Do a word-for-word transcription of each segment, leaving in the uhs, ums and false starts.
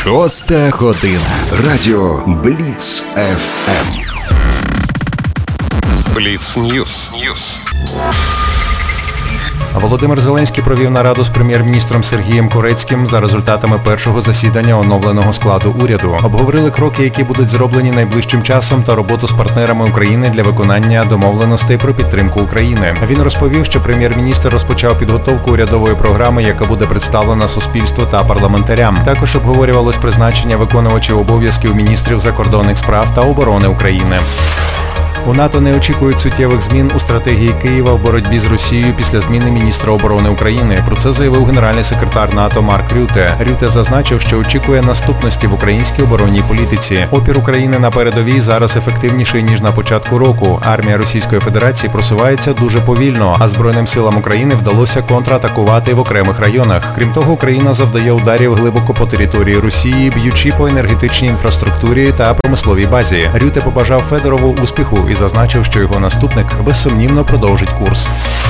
Шоста година. Радіо Бліц еф ем. Бліц Ньюс. Ньюс. Володимир Зеленський провів нараду з прем'єр-міністром Сергієм Корецьким за результатами першого засідання оновленого складу уряду. Обговорили кроки, які будуть зроблені найближчим часом, та роботу з партнерами України для виконання домовленостей про підтримку України. Він розповів, що прем'єр-міністр розпочав підготовку урядової програми, яка буде представлена суспільству та парламентарям. Також обговорювалось призначення виконувачів обов'язків міністрів закордонних справ та оборони України. У НАТО не очікують суттєвих змін у стратегії Києва в боротьбі з Росією після зміни міністра оборони України. Про це заявив генеральний секретар НАТО Марк Рюте. Рюте зазначив, що очікує наступності в українській оборонній політиці. Опір України на передовій зараз ефективніший, ніж на початку року. Армія Російської Федерації просувається дуже повільно, а Збройним силам України вдалося контратакувати в окремих районах. Крім того, Україна завдає ударів глибоко по території Росії, б'ючи по енергетичній інфраструктурі та промисловій базі. Рюте побажав Федорову успіху і зазначив, що його наступник безсумнівно продовжить курс.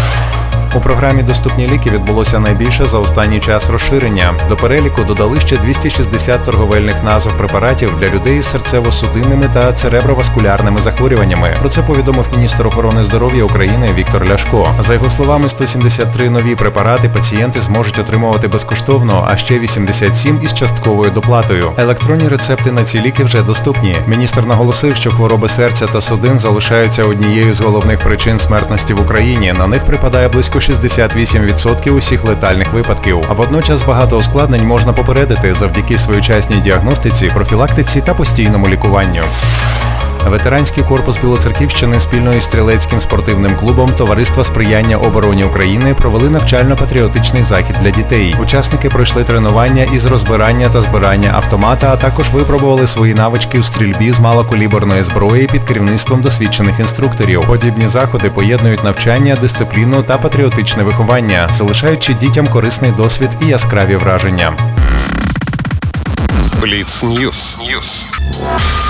У програмі «Доступні ліки» відбулося найбільше за останній час розширення. До переліку додали ще двісті шістдесят торговельних назв препаратів для людей з серцево-судинними та цереброваскулярними захворюваннями. Про це повідомив міністр охорони здоров'я України Віктор Ляшко. За його словами, сто сімдесят три нові препарати пацієнти зможуть отримувати безкоштовно, а ще вісімдесят сім із частковою доплатою. Електронні рецепти на ці ліки вже доступні. Міністр наголосив, що хвороби серця та судин залишаються однією з головних причин смертності в Україні. На них припадає близько шістдесят вісім відсотків усіх летальних випадків. А водночас багато ускладнень можна попередити завдяки своєчасній діагностиці, профілактиці та постійному лікуванню. Ветеранський корпус Білоцерківщини спільно із стрілецьким спортивним клубом Товариства сприяння обороні України провели навчально-патріотичний захід для дітей. Учасники пройшли тренування із розбирання та збирання автомата, а також випробували свої навички у стрільбі з малокаліберної зброї під керівництвом досвідчених інструкторів. Подібні заходи поєднують навчання, дисципліну та патріотичне виховання, залишаючи дітям корисний досвід і яскраві враження. Бліц Ньюс. Ньюс.